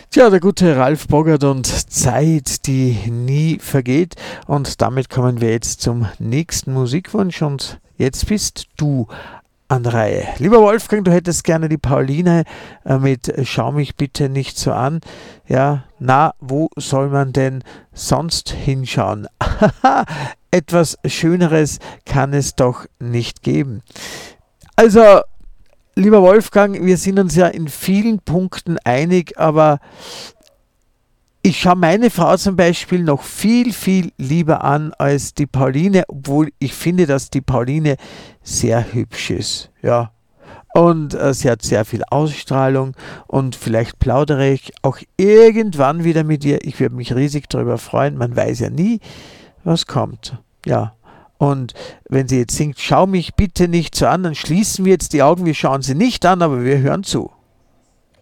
Tja, der gute Ralf Boggart und Zeit, die nie vergeht. Und damit kommen wir jetzt zum nächsten Musikwunsch und jetzt bist du an der Reihe. Lieber Wolfgang, du hättest gerne die Pauline mit Schau mich bitte nicht so an. Ja, na, wo soll man denn sonst hinschauen? Etwas Schöneres kann es doch nicht geben. Also, lieber Wolfgang, wir sind uns ja in vielen Punkten einig, aber ich schaue meine Frau zum Beispiel noch viel, viel lieber an als die Pauline, obwohl ich finde, dass die Pauline sehr hübsch ist. Ja. Und sie hat sehr viel Ausstrahlung und vielleicht plaudere ich auch irgendwann wieder mit ihr. Ich würde mich riesig darüber freuen. Man weiß ja nie, was kommt. Ja. Und wenn sie jetzt singt, schau mich bitte nicht so an, dann schließen wir jetzt die Augen, wir schauen sie nicht an, aber wir hören zu.